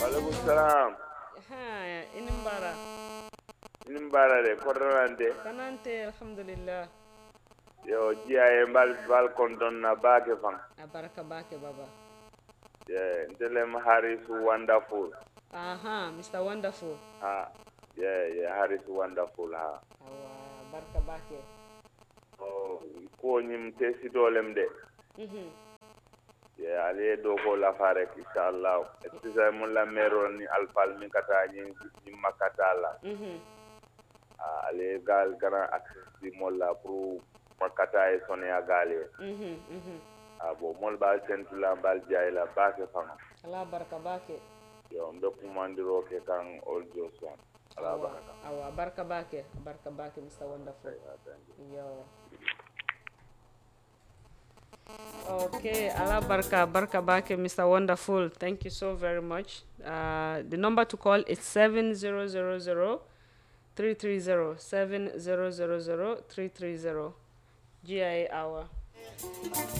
Walaikum salam. Ha, inimbara. Inimbara de korrante. Kanante alhamdulillah. Yo jiya bal konton na bake fang. Abaraka bake baba. Yeah, ntelem Harris wonderful. Aha, Mr. Wonderful. Harris wonderful ha. Awa, baraka bake. Oh, ko nyim tesi dolem de. Yeah, ale do ko la farek inshallah. Etisa mun la mero ni alfal min kata ni makata la. Ale gal gara access di molla pour makata e sonia gale. Bo mol bal tentula bal jayla bake fanga. Allah baraka bake. Yo mbe kumandiro ke kan all joson. Allah baraka. Awa, baraka bake Mr. Wonderful. Yo. Okay, Allah baraka bake Mr. Wonderful. Thank you so very much. The number to call is 7000 330 7000 330 GIA hour.